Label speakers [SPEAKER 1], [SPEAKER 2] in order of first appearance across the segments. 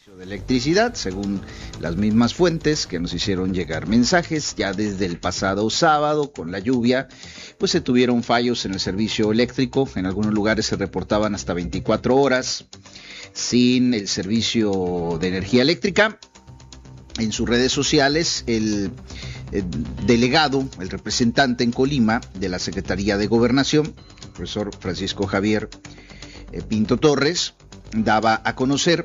[SPEAKER 1] de electricidad, según las mismas fuentes que nos hicieron llegar mensajes. Ya desde el pasado sábado, con la lluvia, pues se tuvieron fallos en el servicio eléctrico. En algunos lugares se reportaban hasta 24 horas sin el servicio de energía eléctrica. En sus redes sociales, el delegado, el representante en Colima de la Secretaría de Gobernación, el profesor Francisco Javier Pinto Torres, daba a conocer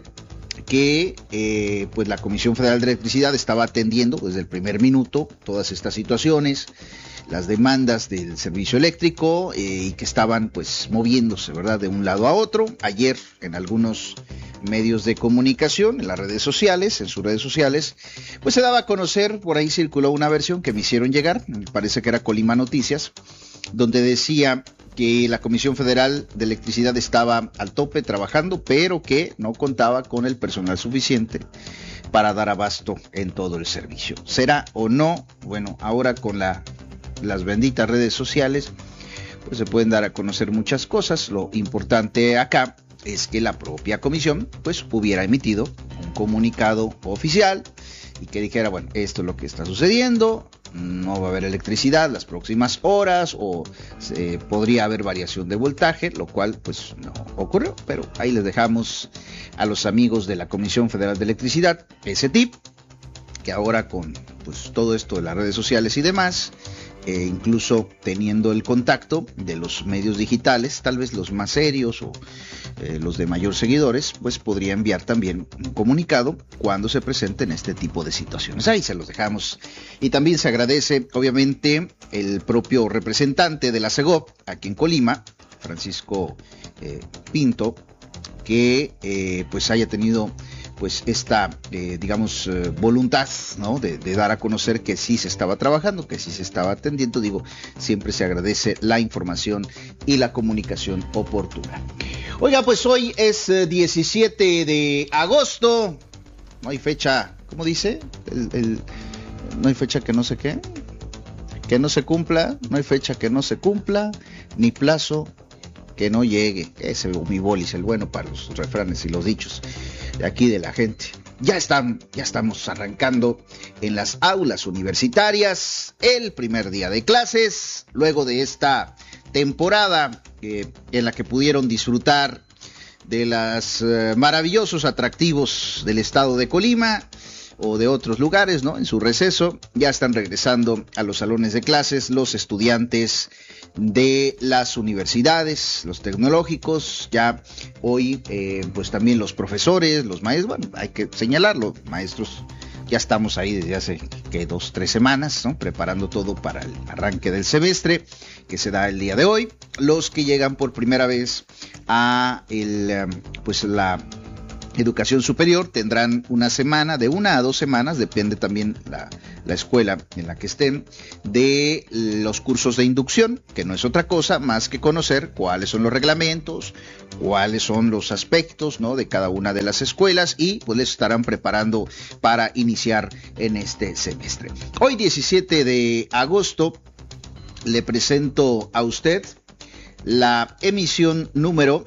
[SPEAKER 1] que pues la Comisión Federal de Electricidad estaba atendiendo desde el primer minuto todas estas situaciones, las demandas del servicio eléctrico, y que estaban pues moviéndose, ¿verdad?, de un lado a otro. Ayer en algunos medios de comunicación, en las redes sociales, en sus redes sociales, pues se daba a conocer, por ahí circuló una versión que me hicieron llegar, me parece que era Colima Noticias, donde decía que la Comisión Federal de Electricidad estaba al tope trabajando, pero que no contaba con el personal suficiente para dar abasto en todo el servicio. ¿Será o no? Bueno, ahora con las benditas redes sociales, pues se pueden dar a conocer muchas cosas. Lo importante acá es que la propia comisión pues hubiera emitido un comunicado oficial y que dijera, bueno, esto es lo que está sucediendo, no va a haber electricidad las próximas horas, o podría haber variación de voltaje, lo cual pues no ocurrió. Pero ahí les dejamos a los amigos de la Comisión Federal de Electricidad ese tip, que ahora con pues todo esto de las redes sociales y demás, incluso teniendo el contacto de los medios digitales, tal vez los más serios o los de mayor seguidores, pues podría enviar también un comunicado cuando se presenten este tipo de situaciones. Ahí se los dejamos. Y también se agradece, obviamente, el propio representante de la CEGOP aquí en Colima, Francisco Pinto, que pues haya tenido pues esta, voluntad, ¿no?, de dar a conocer que sí se estaba trabajando, que sí se estaba atendiendo. Digo, siempre se agradece la información y la comunicación oportuna. Oiga, pues hoy es 17 de agosto, no hay fecha, ¿cómo dice? No hay fecha que no sé qué, que no se cumpla, no hay fecha que no se cumpla, ni plazo que no llegue. Ese mi bolis, el bueno para los refranes y los dichos de aquí de la gente. Ya estamos arrancando en las aulas universitarias el primer día de clases, luego de esta temporada en la que pudieron disfrutar de los maravillosos atractivos del estado de Colima o de otros lugares, ¿no? En su receso ya están regresando a los salones de clases los estudiantes de las universidades, los tecnológicos. Ya hoy pues también los profesores, los maestros, bueno, hay que señalarlo, maestros, ya estamos ahí desde hace 2-3 semanas, ¿no?, preparando todo para el arranque del semestre que se da el día de hoy. Los que llegan por primera vez a la educación superior tendrán una semana, de 1 a 2 semanas, depende también la escuela en la que estén, de los cursos de inducción, que no es otra cosa más que conocer cuáles son los reglamentos, cuáles son los aspectos, ¿no?, de cada una de las escuelas, y pues les estarán preparando para iniciar en este semestre. Hoy 17 de agosto le presento a usted la emisión número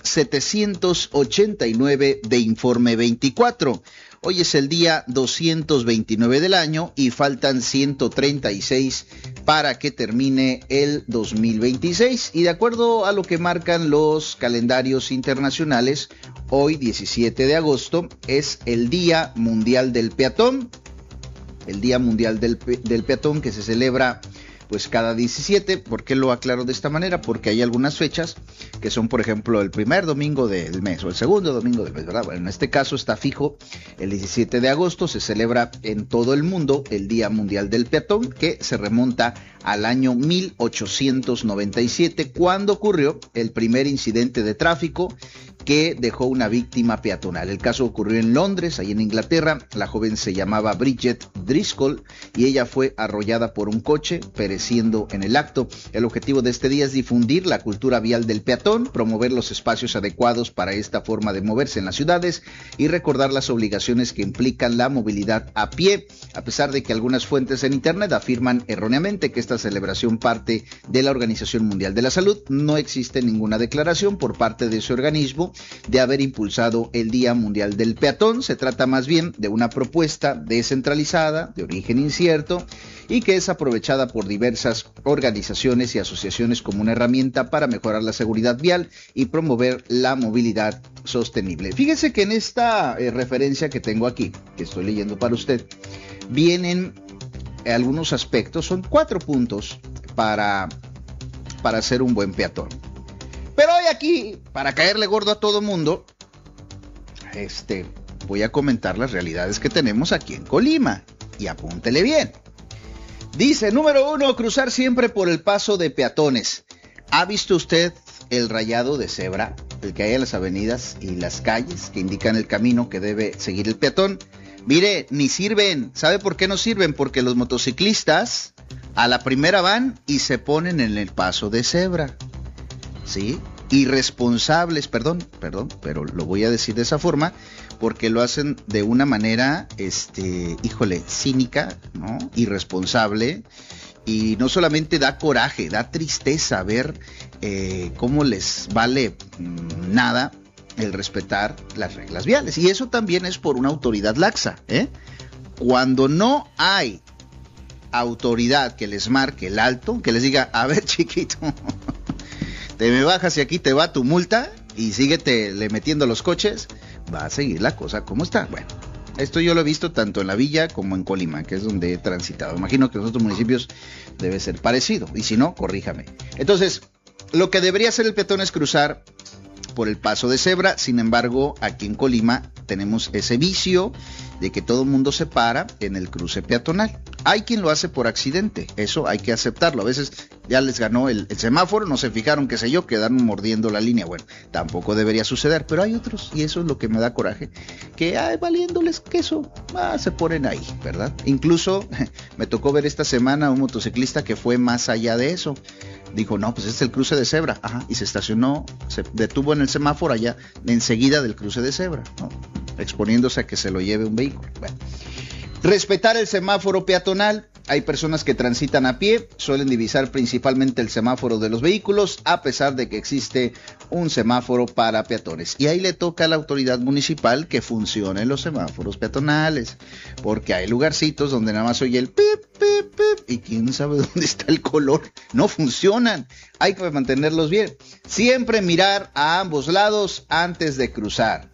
[SPEAKER 1] 789 de Informe 24. Hoy es el día 229 del año y faltan 136 para que termine el 2026. Y de acuerdo a lo que marcan los calendarios internacionales, hoy 17 de agosto es el Día Mundial del Peatón. El Día Mundial del Peatón, que se celebra pues cada 17. ¿Por qué lo aclaro de esta manera? Porque hay algunas fechas que son, por ejemplo, el primer domingo del mes o el segundo domingo del mes, ¿verdad? Bueno, en este caso está fijo el 17 de agosto. Se celebra en todo el mundo el Día Mundial del Peatón, que se remonta al año 1897, cuando ocurrió el primer incidente de tráfico que dejó una víctima peatonal. El caso ocurrió en Londres, ahí en Inglaterra. La joven se llamaba Bridget Driscoll y ella fue arrollada por un coche, pereció falleciendo en el acto. El objetivo de este día es difundir la cultura vial del peatón, promover los espacios adecuados para esta forma de moverse en las ciudades y recordar las obligaciones que implican la movilidad a pie, a pesar de que algunas fuentes en internet afirman erróneamente que esta celebración parte de la Organización Mundial de la Salud. No existe ninguna declaración por parte de ese organismo de haber impulsado el Día Mundial del Peatón. Se trata más bien de una propuesta descentralizada, de origen incierto, y que es aprovechada por diversas organizaciones y asociaciones como una herramienta para mejorar la seguridad vial y promover la movilidad sostenible. Fíjese que en esta referencia que tengo aquí, que estoy leyendo para usted, vienen algunos aspectos, son 4 puntos para ser un buen peatón. Pero hoy aquí, para caerle gordo a todo mundo, voy a comentar las realidades que tenemos aquí en Colima, y apúntele bien. Dice, número 1, cruzar siempre por el paso de peatones. ¿Ha visto usted el rayado de cebra, el que hay en las avenidas y las calles que indican el camino que debe seguir el peatón? Mire, ni sirven. ¿Sabe por qué no sirven? Porque los motociclistas a la primera van y se ponen en el paso de cebra. ¿Sí? Irresponsables, perdón, pero lo voy a decir de esa forma, porque lo hacen de una manera, cínica, ¿no? Irresponsable, y no solamente da coraje, da tristeza ver cómo les vale nada el respetar las reglas viales, y eso también es por una autoridad laxa, Cuando no hay autoridad que les marque el alto, que les diga, a ver, chiquito, te me bajas y aquí te va tu multa y síguete le metiendo los coches, va a seguir la cosa como está. Bueno, esto yo lo he visto tanto en la Villa como en Colima, que es donde he transitado. Imagino que en los otros municipios debe ser parecido, y si no, corríjame. Entonces, lo que debería hacer el peatón es cruzar por el paso de cebra. Sin embargo, aquí en Colima tenemos ese vicio de que todo el mundo se para en el cruce peatonal. Hay quien lo hace por accidente, eso hay que aceptarlo. A veces ya les ganó el semáforo, no se fijaron, qué sé yo, quedaron mordiendo la línea. Bueno, tampoco debería suceder, pero hay otros, y eso es lo que me da coraje, que valiéndoles queso, se ponen ahí, ¿verdad? Incluso me tocó ver esta semana un motociclista que fue más allá de eso. Dijo, no, pues es el cruce de cebra, y se estacionó, se detuvo en el semáforo allá, enseguida del cruce de cebra, ¿no? Exponiéndose a que se lo lleve un vehículo. Bueno. Respetar el semáforo peatonal. Hay personas que transitan a pie, suelen divisar principalmente el semáforo de los vehículos, a pesar de que existe un semáforo para peatones. Y ahí le toca a la autoridad municipal que funcionen los semáforos peatonales, porque hay lugarcitos donde nada más oye el pip, pip, pip, y quién sabe dónde está el color. No funcionan, hay que mantenerlos bien. Siempre mirar a ambos lados antes de cruzar.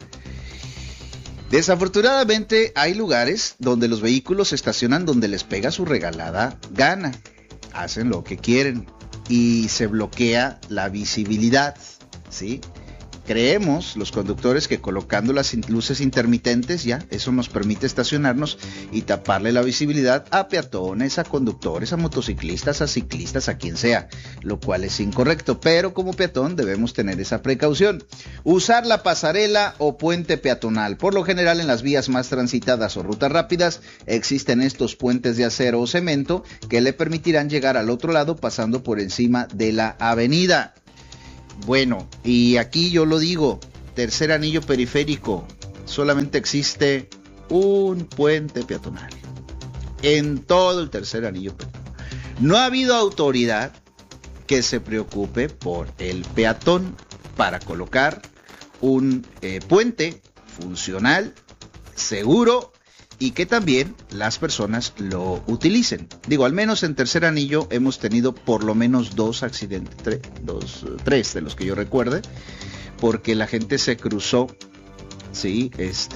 [SPEAKER 1] Desafortunadamente hay lugares donde los vehículos se estacionan donde les pega su regalada gana, hacen lo que quieren y se bloquea la visibilidad, ¿sí? Creemos los conductores que colocando las luces intermitentes ya eso nos permite estacionarnos y taparle la visibilidad a peatones, a conductores, a motociclistas, a ciclistas, a quien sea, lo cual es incorrecto, pero como peatón debemos tener esa precaución. Usar la pasarela o puente peatonal. Por lo general en las vías más transitadas o rutas rápidas existen estos puentes de acero o cemento que le permitirán llegar al otro lado pasando por encima de la avenida. Bueno, y aquí yo lo digo, tercer anillo periférico, solamente existe un puente peatonal en todo el tercer anillo peatonal. No ha habido autoridad que se preocupe por el peatón para colocar un puente funcional, seguro, y que también las personas lo utilicen. Digo, al menos en tercer anillo hemos tenido por lo menos 2 accidentes, 3 de los que yo recuerde, porque la gente se cruzó, sí,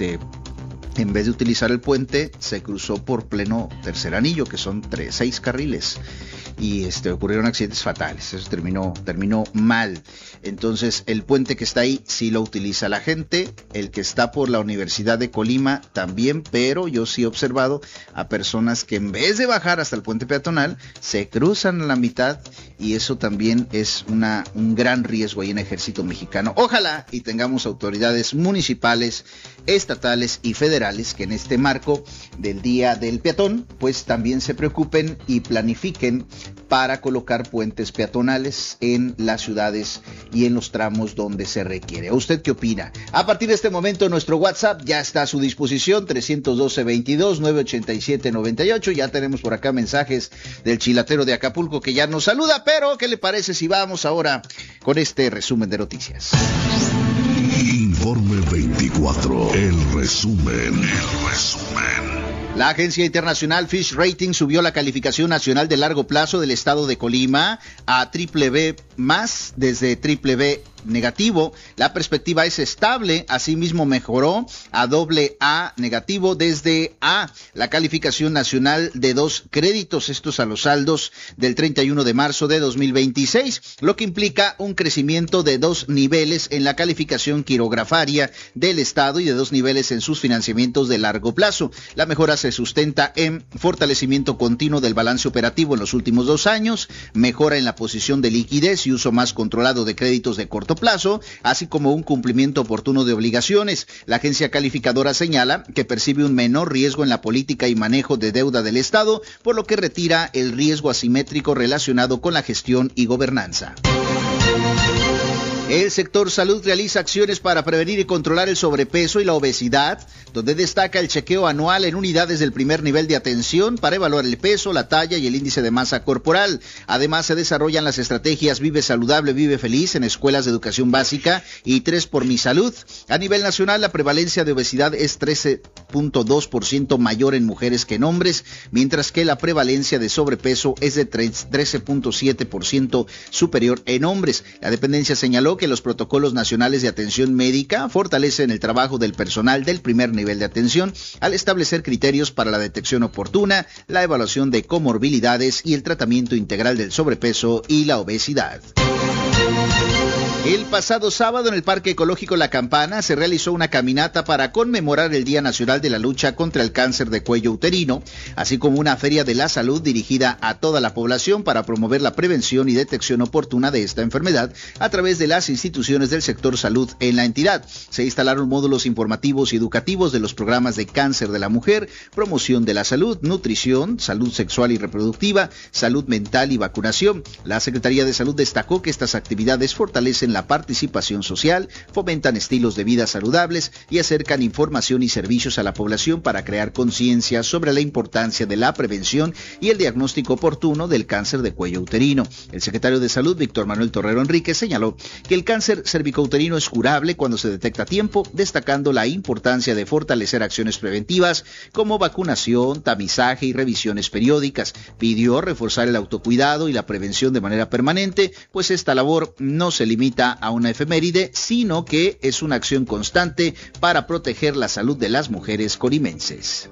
[SPEAKER 1] en vez de utilizar el puente, se cruzó por pleno tercer anillo, que son 6 carriles, y ocurrieron accidentes fatales. Eso terminó mal. Entonces el puente que está ahí sí lo utiliza la gente, el que está por la Universidad de Colima también, pero yo sí he observado a personas que en vez de bajar hasta el puente peatonal se cruzan a la mitad y eso también es un gran riesgo ahí en Ejército Mexicano. Ojalá y tengamos autoridades municipales, estatales y federales que en este marco del Día del Peatón pues también se preocupen y planifiquen para colocar puentes peatonales en las ciudades y en los tramos donde se requiere. ¿Usted qué opina? A partir de este momento nuestro WhatsApp ya está a su disposición, 312-22-987-98. Ya tenemos por acá mensajes del chilatero de Acapulco que ya nos saluda, pero ¿qué le parece si vamos ahora con este resumen de noticias?
[SPEAKER 2] Informe 24, el resumen.
[SPEAKER 1] La agencia internacional Fitch Ratings subió la calificación nacional de largo plazo del estado de Colima a BBB+, desde BBB negativo. La perspectiva es estable, asimismo mejoró a AA negativo desde A. La calificación nacional de 2 créditos, estos a los saldos del 31 de marzo de 2026, lo que implica un crecimiento de 2 niveles en la calificación quirografaria del estado y de 2 niveles en sus financiamientos de largo plazo. La mejora se sustenta en fortalecimiento continuo del balance operativo en los últimos 2 años, mejora en la posición de liquidez y uso más controlado de créditos de corto plazo, así como un cumplimiento oportuno de obligaciones. La agencia calificadora señala que percibe un menor riesgo en la política y manejo de deuda del Estado, por lo que retira el riesgo asimétrico relacionado con la gestión y gobernanza. El sector salud realiza acciones para prevenir y controlar el sobrepeso y la obesidad, donde destaca el chequeo anual en unidades del primer nivel de atención para evaluar el peso, la talla y el índice de masa corporal. Además, se desarrollan las estrategias Vive Saludable, Vive Feliz en escuelas de educación básica y 3 por mi salud. A nivel nacional, la prevalencia de obesidad es 13.2% mayor en mujeres que en hombres, mientras que la prevalencia de sobrepeso es de 13.7% superior en hombres. La dependencia señaló que los protocolos nacionales de atención médica fortalecen el trabajo del personal del primer nivel de atención al establecer criterios para la detección oportuna, la evaluación de comorbilidades y el tratamiento integral del sobrepeso y la obesidad. El pasado sábado en el Parque Ecológico La Campana se realizó una caminata para conmemorar el Día Nacional de la Lucha contra el Cáncer de Cuello Uterino, así como una feria de la salud dirigida a toda la población para promover la prevención y detección oportuna de esta enfermedad a través de las instituciones del sector salud en la entidad. Se instalaron módulos informativos y educativos de los programas de cáncer de la mujer, promoción de la salud, nutrición, salud sexual y reproductiva, salud mental y vacunación. La Secretaría de Salud destacó que estas actividades fortalecen la participación social, fomentan estilos de vida saludables y acercan información y servicios a la población para crear conciencia sobre la importancia de la prevención y el diagnóstico oportuno del cáncer de cuello uterino. El secretario de Salud, Víctor Manuel Torrero Enríquez, señaló que el cáncer cervicouterino es curable cuando se detecta a tiempo, destacando la importancia de fortalecer acciones preventivas como vacunación, tamizaje y revisiones periódicas. Pidió reforzar el autocuidado y la prevención de manera permanente, pues esta labor no se limita a una efeméride, sino que es una acción constante para proteger la salud de las mujeres colimenses.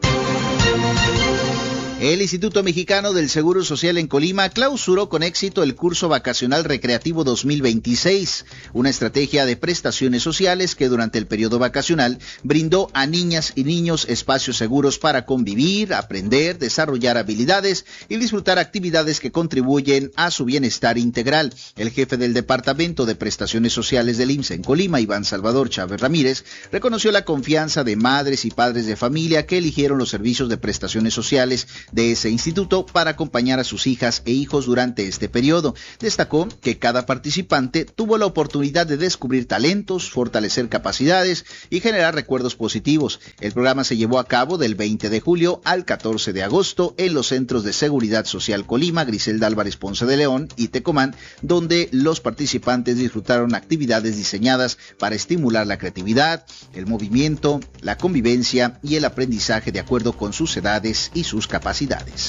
[SPEAKER 1] El Instituto Mexicano del Seguro Social en Colima clausuró con éxito el curso vacacional recreativo 2026, una estrategia de prestaciones sociales que durante el periodo vacacional brindó a niñas y niños espacios seguros para convivir, aprender, desarrollar habilidades y disfrutar actividades que contribuyen a su bienestar integral. El jefe del Departamento de Prestaciones Sociales del IMSS en Colima, Iván Salvador Chávez Ramírez, reconoció la confianza de madres y padres de familia que eligieron los servicios de prestaciones sociales de ese instituto para acompañar a sus hijas e hijos durante este periodo. Destacó que cada participante tuvo la oportunidad de descubrir talentos, fortalecer capacidades y generar recuerdos positivos. El programa se llevó a cabo del 20 de julio al 14 de agosto en los Centros de Seguridad Social Colima, Griselda Álvarez Ponce de León y Tecomán, donde los participantes disfrutaron actividades diseñadas para estimular la creatividad, el movimiento, la convivencia y el aprendizaje de acuerdo con sus edades y sus capacidades.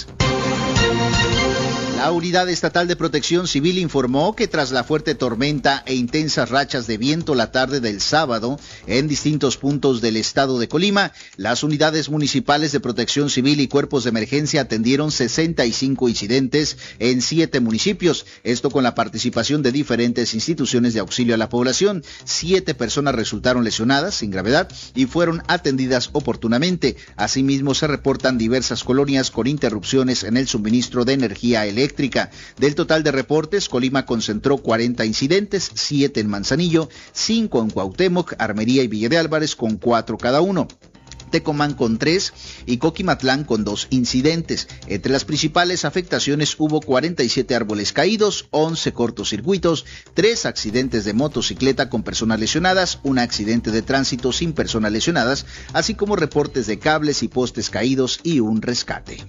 [SPEAKER 1] La Unidad Estatal de Protección Civil informó que tras la fuerte tormenta e intensas rachas de viento la tarde del sábado en distintos puntos del estado de Colima, las unidades municipales de protección civil y cuerpos de emergencia atendieron 65 incidentes en 7 municipios, esto con la participación de diferentes instituciones de auxilio a la población. 7 personas resultaron lesionadas sin gravedad y fueron atendidas oportunamente. Asimismo, se reportan diversas colonias con interrupciones en el suministro de energía eléctrica eléctrica. Del total de reportes, Colima concentró 40 incidentes, 7 en Manzanillo, 5 en Cuauhtémoc, Armería y Villa de Álvarez con 4 cada uno. Tecomán con 3 y Coquimatlán con 2 incidentes. Entre las principales afectaciones hubo 47 árboles caídos, 11 cortocircuitos, 3 accidentes de motocicleta con personas lesionadas, un accidente de tránsito sin personas lesionadas, así como reportes de cables y postes caídos y un rescate.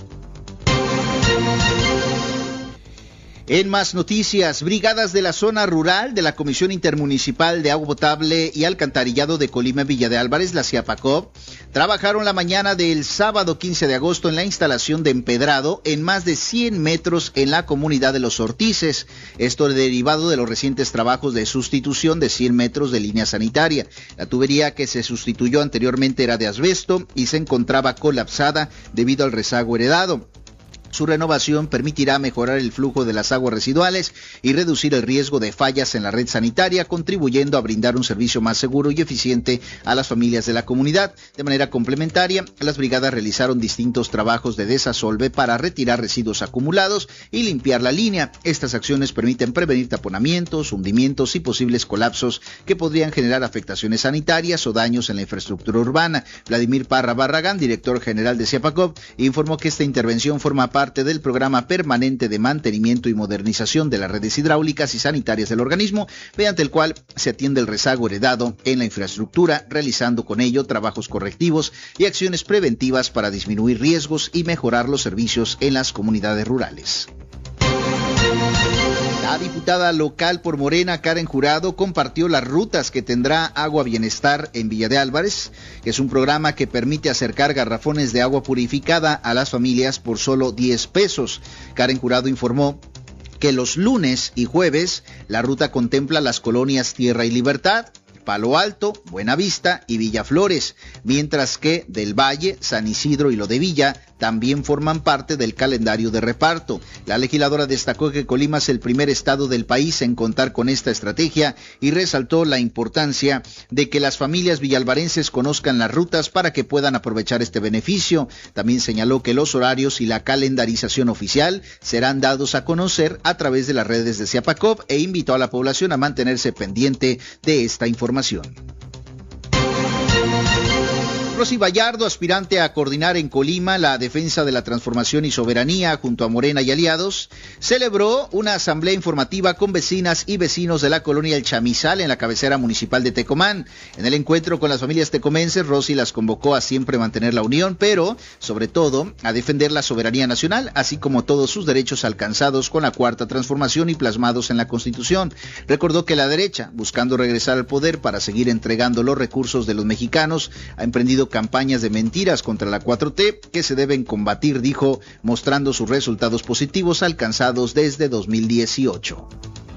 [SPEAKER 1] En más noticias, brigadas de la zona rural de la Comisión Intermunicipal de Agua Potable y Alcantarillado de Colima Villa de Álvarez, la CIAPACOP, trabajaron la mañana del sábado 15 de agosto en la instalación de empedrado en más de 100 metros en la comunidad de Los Ortices. Esto derivado de los recientes trabajos de sustitución de 100 metros de línea sanitaria. La tubería que se sustituyó anteriormente era de asbesto y se encontraba colapsada debido al rezago heredado. Su renovación permitirá mejorar el flujo de las aguas residuales y reducir el riesgo de fallas en la red sanitaria, contribuyendo a brindar un servicio más seguro y eficiente a las familias de la comunidad. De manera complementaria, las brigadas realizaron distintos trabajos de desasolve para retirar residuos acumulados y limpiar la línea. Estas acciones permiten prevenir taponamientos, hundimientos y posibles colapsos que podrían generar afectaciones sanitarias o daños en la infraestructura urbana. Vladimir Parra Barragán, director general de CIAPACOP, informó que esta intervención forma parte del programa permanente de mantenimiento y modernización de las redes hidráulicas y sanitarias del organismo, mediante el cual se atiende el rezago heredado en la infraestructura, realizando con ello trabajos correctivos y acciones preventivas para disminuir riesgos y mejorar los servicios en las comunidades rurales. La diputada local por Morena, Karen Jurado, compartió las rutas que tendrá Agua Bienestar en Villa de Álvarez, que es un programa que permite acercar garrafones de agua purificada a las familias por solo 10 pesos. Karen Jurado informó que los lunes y jueves la ruta contempla las colonias Tierra y Libertad, Palo Alto, Buenavista y Villaflores, mientras que del Valle, San Isidro y Lo de Villa también forman parte del calendario de reparto. La legisladora destacó que Colima es el primer estado del país en contar con esta estrategia y resaltó la importancia de que las familias villalvarenses conozcan las rutas para que puedan aprovechar este beneficio. También señaló que los horarios y la calendarización oficial serán dados a conocer a través de las redes de CIAPACOP e invitó a la población a mantenerse pendiente de esta información. Rosy Vallardo, aspirante a coordinar en Colima la defensa de la transformación y soberanía junto a Morena y aliados, celebró una asamblea informativa con vecinas y vecinos de la colonia El Chamizal en la cabecera municipal de Tecomán. En el encuentro con las familias tecomenses, Rosy las convocó a siempre mantener la unión, pero sobre todo a defender la soberanía nacional, así como todos sus derechos alcanzados con la Cuarta Transformación y plasmados en la Constitución. Recordó que la derecha, buscando regresar al poder para seguir entregando los recursos de los mexicanos, ha emprendido campañas de mentiras contra la 4T que se deben combatir, dijo, mostrando sus resultados positivos alcanzados desde 2018.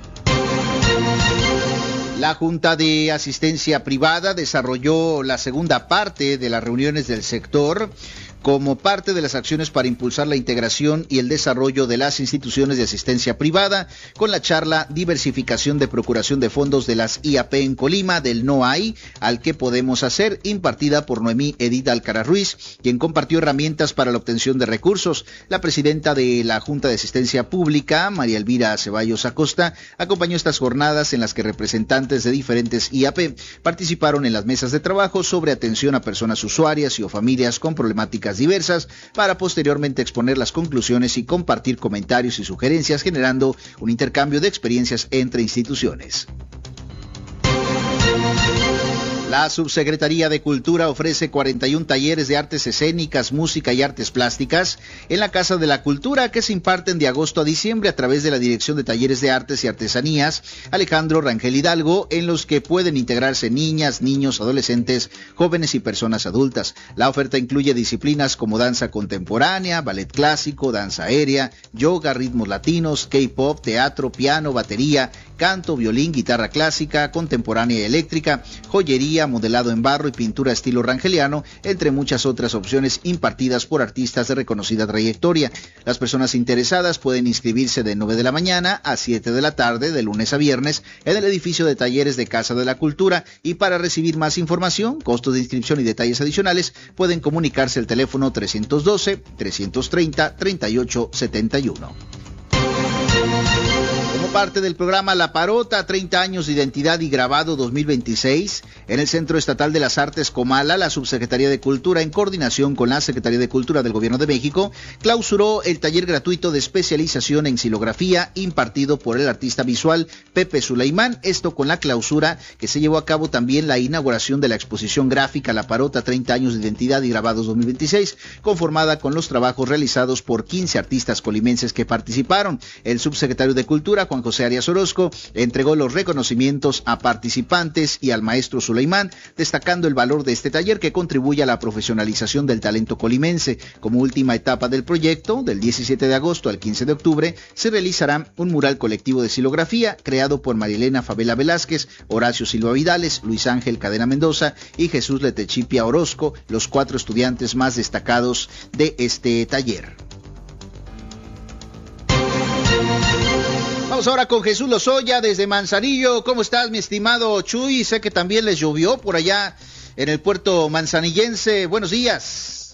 [SPEAKER 1] La Junta de Asistencia Privada desarrolló la segunda parte de las reuniones del sector como parte de las acciones para impulsar la integración y el desarrollo de las instituciones de asistencia privada, con la charla Diversificación de Procuración de Fondos de las IAP en Colima, del No Hay al que podemos hacer, impartida por Noemí Edith Alcaraz Ruiz, quien compartió herramientas para la obtención de recursos. La presidenta de la Junta de Asistencia Pública, María Elvira Ceballos Acosta, acompañó estas jornadas en las que representantes de diferentes IAP participaron en las mesas de trabajo sobre atención a personas usuarias y o familias con problemáticas diversas, para posteriormente exponer las conclusiones y compartir comentarios y sugerencias, generando un intercambio de experiencias entre instituciones. La Subsecretaría de Cultura ofrece 41 talleres de artes escénicas, música y artes plásticas en la Casa de la Cultura que se imparten de agosto a diciembre a través de la Dirección de Talleres de Artes y Artesanías Alejandro Rangel Hidalgo, en los que pueden integrarse niñas, niños, adolescentes, jóvenes y personas adultas. La oferta incluye disciplinas como danza contemporánea, ballet clásico, danza aérea, yoga, ritmos latinos, K-pop, teatro, piano, batería, canto, violín, guitarra clásica, contemporánea y eléctrica, joyería, modelado en barro y pintura estilo rangeliano, entre muchas otras opciones impartidas por artistas de reconocida trayectoria. Las personas interesadas pueden inscribirse de 9 de la mañana a 7 de la tarde, de lunes a viernes, en el edificio de talleres de Casa de la Cultura, y para recibir más información, costos de inscripción y detalles adicionales, pueden comunicarse al teléfono 312-330-3871. Parte del programa La Parota, 30 años de identidad y grabado 2026, en el Centro Estatal de las Artes Comala, la Subsecretaría de Cultura, en coordinación con la Secretaría de Cultura del Gobierno de México, clausuró el taller gratuito de especialización en xilografía impartido por el artista visual Pepe Sulaimán. Esto con la clausura que se llevó a cabo también la inauguración de la exposición gráfica La Parota, 30 años de identidad y grabados 2026, conformada con los trabajos realizados por 15 artistas colimenses que participaron. El subsecretario de Cultura, Juan José Arias Orozco, entregó los reconocimientos a participantes y al maestro Sulaimán, destacando el valor de este taller que contribuye a la profesionalización del talento colimense. Como última etapa del proyecto, del 17 de agosto al 15 de octubre, se realizará un mural colectivo de xilografía creado por Marilena Favela Velázquez, Horacio Silva Vidales, Luis Ángel Cadena Mendoza y Jesús Letechipia Orozco, los 4 estudiantes más destacados de este taller. Vamos ahora con Jesús Lozoya desde Manzanillo. ¿Cómo estás, mi estimado Chuy? Sé que también les llovió por allá en el puerto manzanillense. Buenos días.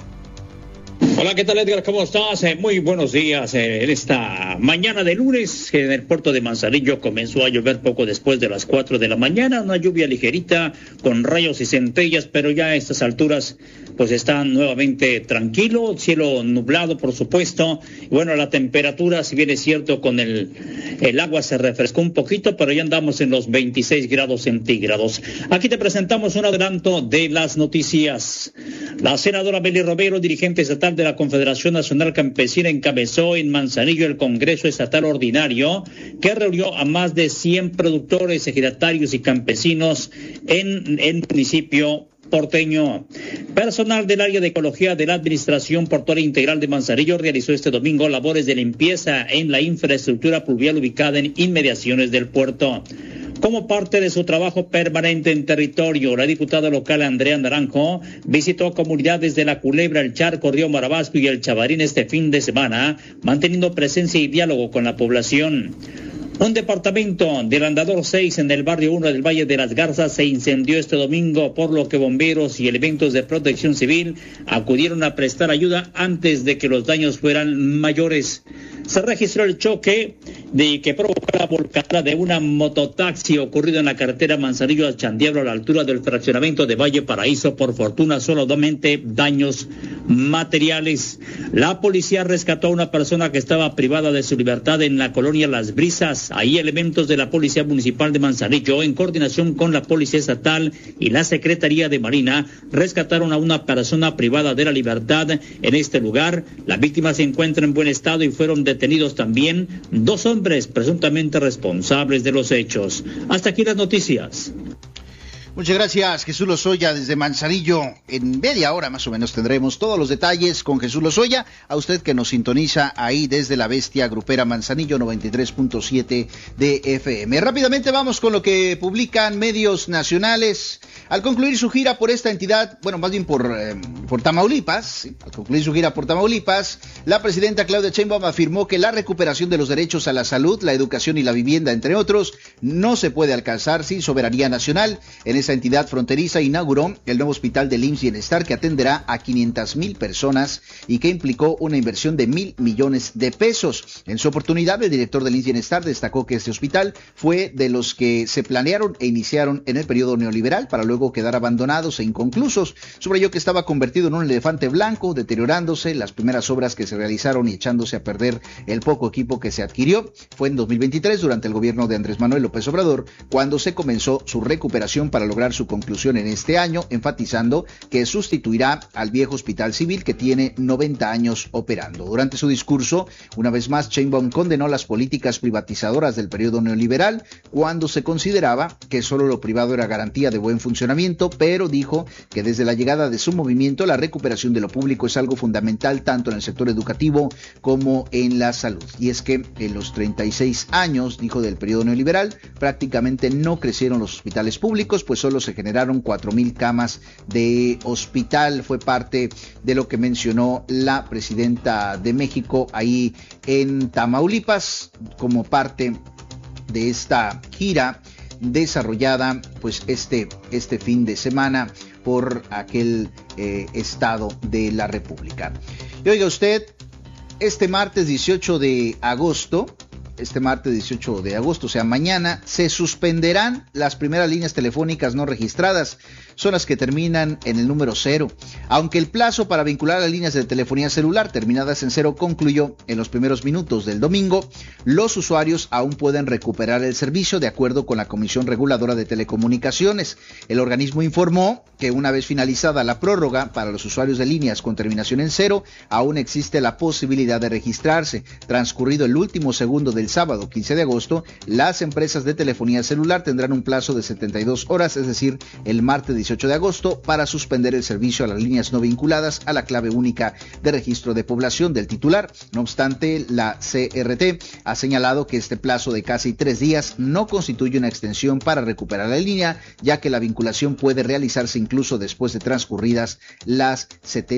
[SPEAKER 3] Hola, ¿qué tal, Edgar? ¿Cómo estás? Muy buenos días. En esta mañana de lunes, en el puerto de Manzanillo comenzó a llover poco después de las 4 de la mañana, una lluvia ligerita con rayos y centellas, pero ya a estas alturas pues está nuevamente tranquilo, cielo nublado, por supuesto. Y bueno, la temperatura, si bien es cierto, con el agua se refrescó un poquito, pero ya andamos en los 26 grados centígrados. Aquí te presentamos un adelanto de las noticias. La senadora Beli Romero, dirigente estatal de la Confederación Nacional Campesina, encabezó en Manzanillo el Congreso Estatal Ordinario, que reunió a más de 100 productores, ejidatarios y campesinos en el municipio porteño. Personal del área de ecología de la Administración Portuaria Integral de Manzanillo realizó este domingo labores de limpieza en la infraestructura pluvial ubicada en inmediaciones del puerto. Como parte de su trabajo permanente en territorio, la diputada local Andrea Naranjo visitó comunidades de La Culebra, El Charco, Río Marabasco y El Chavarín este fin de semana, manteniendo presencia y diálogo con la población. Un departamento del Andador 6 en el barrio 1 del Valle de las Garzas se incendió este domingo, por lo que bomberos y elementos de protección civil acudieron a prestar ayuda antes de que los daños fueran mayores. Se registró el choque que provocó la volcada de una mototaxi ocurrido en la carretera Manzanillo al Chandiablo a la altura del fraccionamiento de Valle Paraíso. Por fortuna, solamente daños materiales. La policía rescató a una persona que estaba privada de su libertad en la colonia Las Brisas. Ahí elementos de la Policía Municipal de Manzanillo, en coordinación con la Policía Estatal y la Secretaría de Marina, rescataron a una persona privada de la libertad en este lugar. La víctima se encuentra en buen estado y fueron detenidos también 2 hombres presuntamente responsables de los hechos. Hasta aquí las noticias.
[SPEAKER 1] Muchas gracias, Jesús Lozoya desde Manzanillo. En media hora más o menos tendremos todos los detalles con Jesús Lozoya. A usted que nos sintoniza ahí desde la bestia grupera Manzanillo 93.7 de FM. Rápidamente vamos con lo que publican medios nacionales. Al concluir su gira por esta entidad, bueno, más bien por Tamaulipas, ¿sí? Al concluir su gira por Tamaulipas, la presidenta Claudia Sheinbaum afirmó que la recuperación de los derechos a la salud, la educación y la vivienda, entre otros, no se puede alcanzar sin soberanía nacional. En esa entidad fronteriza inauguró el nuevo hospital del IMSS Bienestar, que atenderá a 500,000 personas y que implicó una inversión de 1,000 millones de pesos. En su oportunidad, el director del IMSS Bienestar destacó que este hospital fue de los que se planearon e iniciaron en el periodo neoliberal para luego quedar abandonados e inconclusos. Subrayó que estaba convertido en un elefante blanco, deteriorándose. Las primeras obras que se realizaron y echándose a perder el poco equipo que se adquirió fue en 2023, durante el gobierno de Andrés Manuel López Obrador, cuando se comenzó su recuperación para lograr su conclusión en este año, enfatizando que sustituirá al viejo hospital civil que tiene 90 años operando. Durante su discurso, una vez más, Sheinbaum condenó las políticas privatizadoras del periodo neoliberal, cuando se consideraba que solo lo privado era garantía de buen funcionamiento, pero dijo que desde la llegada de su movimiento, la recuperación de lo público es algo fundamental tanto en el sector educativo como en la salud. Y es que en los 36 años, dijo, del periodo neoliberal, prácticamente no crecieron los hospitales públicos, pues solo se generaron 4,000 camas de hospital. Fue parte de lo que mencionó la presidenta de México ahí en Tamaulipas, como parte de esta gira desarrollada pues este fin de semana por aquel estado de la República. Y oiga usted, este martes 18 de agosto este martes 18 de agosto, o sea, mañana, se suspenderán las primeras líneas telefónicas no registradas, son las que terminan en el número 0. Aunque el plazo para vincular las líneas de telefonía celular terminadas en 0 concluyó en los primeros minutos del domingo, los usuarios aún pueden recuperar el servicio de acuerdo con la Comisión Reguladora de Telecomunicaciones. El organismo informó que una vez finalizada la prórroga para los usuarios de líneas con terminación en 0, aún existe la posibilidad de registrarse. Transcurrido el último segundo del sábado 15 de agosto, las empresas de telefonía celular tendrán un plazo de 72 horas, es decir, el martes 18 de agosto, para suspender el servicio a las líneas no vinculadas a la clave única de registro de población del titular. No obstante, la CRT ha señalado que este plazo de casi 3 días no constituye una extensión para recuperar la línea, ya que la vinculación puede realizarse incluso después de transcurridas las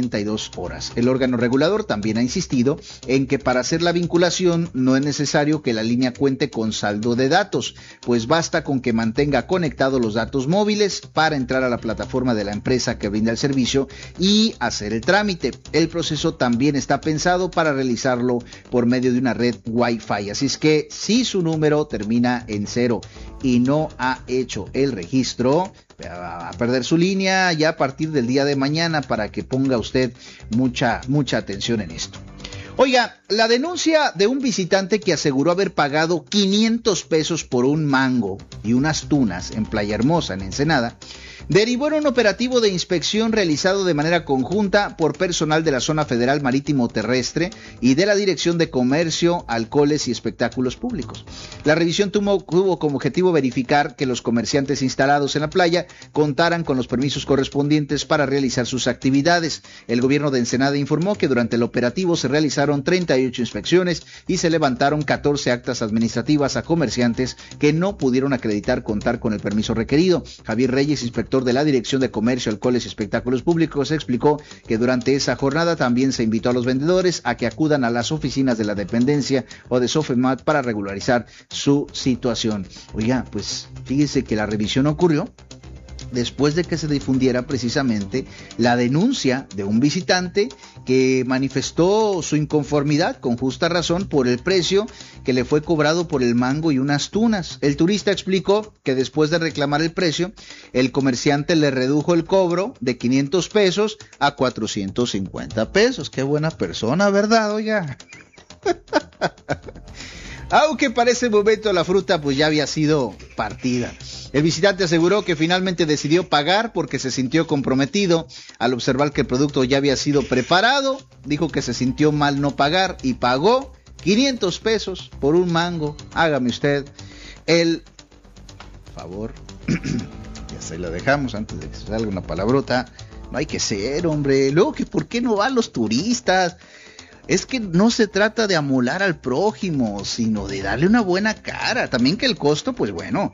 [SPEAKER 1] 72 horas. El órgano regulador también ha insistido en que para hacer la vinculación no es necesario que la línea cuente con saldo de datos, pues basta con que mantenga conectados los datos móviles para entrar a la plataforma de la empresa que brinda el servicio y hacer el trámite. El proceso también está pensado para realizarlo por medio de una red Wi-Fi, así es que si su número termina en 0 y no ha hecho el registro, va a perder su línea ya a partir del día de mañana, para que ponga usted mucha atención en esto. Oiga, la denuncia de un visitante que aseguró haber pagado 500 pesos por un mango y unas tunas en Playa Hermosa, en Ensenada, derivó en un operativo de inspección realizado de manera conjunta por personal de la Zona Federal Marítimo Terrestre y de la Dirección de Comercio, Alcoholes y Espectáculos Públicos. La revisión tuvo como objetivo verificar que los comerciantes instalados en la playa contaran con los permisos correspondientes para realizar sus actividades. El gobierno de Ensenada informó que durante el operativo se realizaron 38 inspecciones y se levantaron 14 actas administrativas a comerciantes que no pudieron acreditar contar con el permiso requerido. Javier Reyes, inspector de la Dirección de Comercio, Alcoholes y Espectáculos Públicos, explicó que durante esa jornada también se invitó a los vendedores a que acudan a las oficinas de la dependencia o de Sofemat para regularizar su situación. Oiga, pues fíjese que la revisión ocurrió después de que se difundiera precisamente la denuncia de un visitante que manifestó su inconformidad con justa razón por el precio que le fue cobrado por el mango y unas tunas. El turista explicó que después de reclamar el precio, el comerciante le redujo el cobro de 500 pesos a 450 pesos. Qué buena persona, ¿verdad, oiga? Aunque para ese momento la fruta pues ya había sido partida. El visitante aseguró que finalmente decidió pagar porque se sintió comprometido al observar que el producto ya había sido preparado. Dijo que se sintió mal no pagar y pagó 500 pesos por un mango. Hágame usted el favor. Ya se lo dejamos antes de que salga una palabrota. No hay que ser, hombre. Luego, que ¿por qué no van los turistas? Es que no se trata de amolar al prójimo, sino de darle una buena cara. También que el costo, pues bueno,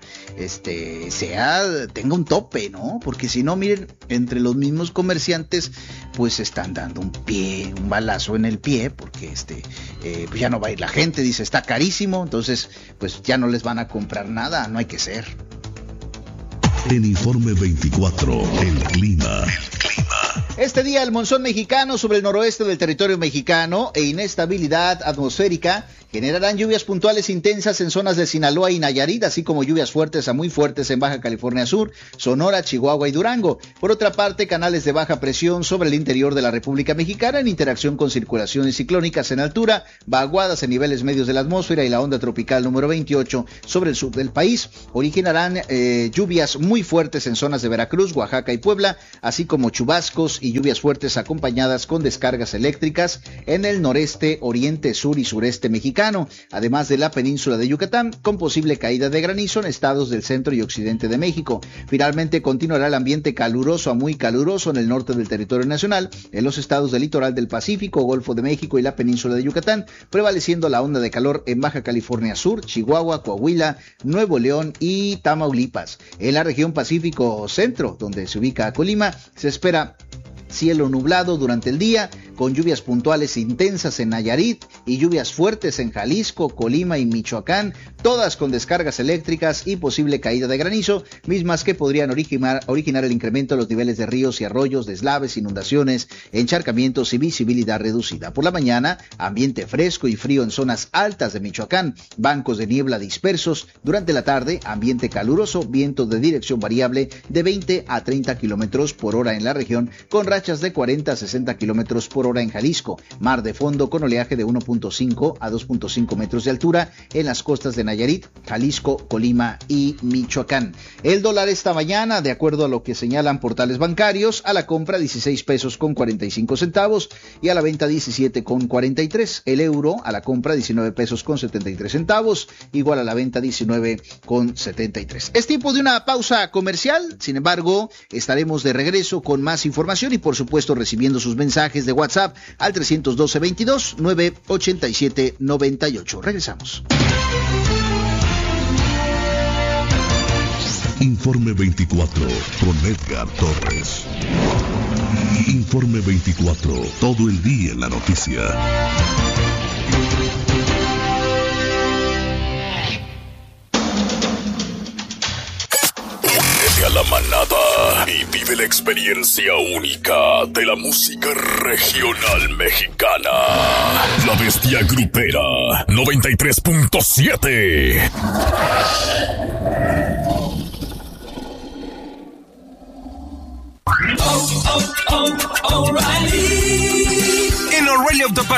[SPEAKER 1] tenga un tope, ¿no? Porque si no, miren, entre los mismos comerciantes, pues están dando un balazo en el pie, porque pues ya no va a ir la gente, dice, está carísimo, entonces, pues ya no les van a comprar nada, no hay que ser.
[SPEAKER 2] En Informe 24, el clima.
[SPEAKER 1] Este día el monzón mexicano sobre el noroeste del territorio mexicano e inestabilidad atmosférica generarán lluvias puntuales intensas en zonas de Sinaloa y Nayarit, así como lluvias fuertes a muy fuertes en Baja California Sur, Sonora, Chihuahua y Durango. Por otra parte, canales de baja presión sobre el interior de la República Mexicana en interacción con circulaciones ciclónicas en altura, vaguadas en niveles medios de la atmósfera y la onda tropical número 28 sobre el sur del país originarán lluvias muy fuertes en zonas de Veracruz, Oaxaca y Puebla, así como chubascos y lluvias fuertes acompañadas con descargas eléctricas en el noreste, oriente, sur y sureste mexicano, además de la península de Yucatán, con posible caída de granizo en estados del centro y occidente de México. Finalmente, continuará el ambiente caluroso a muy caluroso en el norte del territorio nacional, en los estados del litoral del Pacífico, Golfo de México y la península de Yucatán, prevaleciendo la onda de calor en Baja California Sur, Chihuahua, Coahuila, Nuevo León y Tamaulipas. En la región Pacífico Centro, donde se ubica Colima, se espera cielo nublado durante el día, con lluvias puntuales intensas en Nayarit y lluvias fuertes en Jalisco, Colima y Michoacán, todas con descargas eléctricas y posible caída de granizo, mismas que podrían originar el incremento de los niveles de ríos y arroyos, deslaves, inundaciones, encharcamientos y visibilidad reducida. Por la mañana, ambiente fresco y frío en zonas altas de Michoacán, bancos de niebla dispersos. Durante la tarde, ambiente caluroso, viento de dirección variable de 20 a 30 kilómetros por hora en la región, con rachas de 40 a 60 kilómetros por hora en Jalisco. Mar de fondo con oleaje de 1.5 a 2.5 metros de altura en las costas de Nayarit, Jalisco, Colima y Michoacán. El dólar esta mañana, de acuerdo a lo que señalan portales bancarios, a la compra 16 pesos con 45 centavos y a la venta 17 con 43. El euro a la compra 19 pesos con 73 centavos, igual a la venta 19 con 73. Es tiempo de una pausa comercial, sin embargo, estaremos de regreso con más información y por supuesto recibiendo sus mensajes de WhatsApp al 312-22-987-98. Regresamos.
[SPEAKER 2] Informe 24 con Edgar Torres. Informe 24, todo el día en la noticia. Únete a la manada y vive la experiencia única de la música regional mexicana. La Bestia Grupera 93.7.
[SPEAKER 4] O'Reilly. In O'Reilly of the